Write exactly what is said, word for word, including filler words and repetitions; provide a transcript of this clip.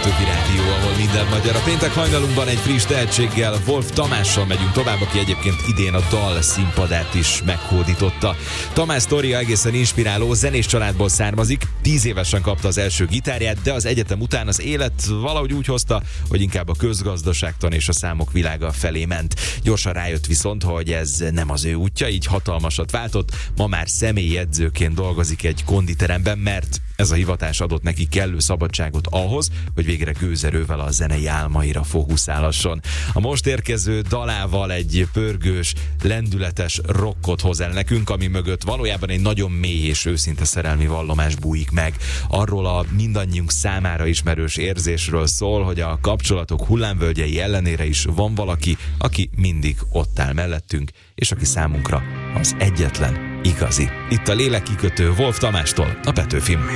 Petőfi Rádió, ahol minden magyar. A péntek hajnalunkban egy friss tehetséggel, Wolf Tamással megyünk tovább, aki egyébként idén a dal színpadát is meghódította. Tamás sztoria egészen inspiráló, zenés családból származik, tíz évesen kapta az első gitárját, de az egyetem után az élet valahogy úgy hozta, hogy inkább a közgazdaságtan és a számok világa felé ment. Gyorsan rájött viszont, hogy ez nem az ő útja, így hatalmasat váltott, ma már személyi edzőként dolgozik egy konditeremben, mert ez a hivatás adott neki kellő szabadságot ahhoz, hogy végre gőzerővel a zenei álmaira fókuszálhasson. A most érkező dalával egy pörgős, lendületes rockot hoz el nekünk, ami mögött valójában egy nagyon mély és őszinte szerelmi vallomás bújik meg. Arról a mindannyiunk számára ismerős érzésről szól, hogy a kapcsolatok hullámvölgyei ellenére is van valaki, aki mindig ott áll mellettünk, és aki számunkra az egyetlen igazi. Itt a lélekkikötő Wolf Tamástól, a Petőfim.